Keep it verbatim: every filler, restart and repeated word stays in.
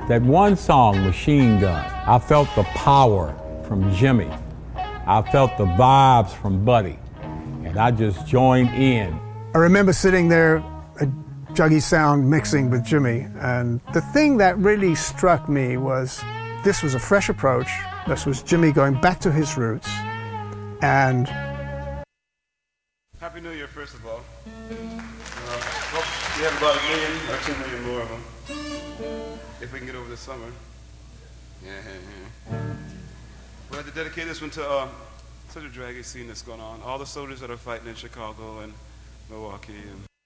That one song, Machine Gun, I felt the power from Jimmy. I felt the vibes from Buddy, and I just joined in. I remember sitting there at Juggy Sound mixing with Jimmy, and the thing that really struck me was this was a fresh approach. This was Jimmy going back to his roots, and Happy New Year, first of all. Uh, hope we have about a million or two million more of them. If we can get over the summer. Yeah, yeah, yeah. We'd like to dedicate this one to uh, such a draggy scene that's going on. All the soldiers that are fighting in Chicago and Milwaukee. And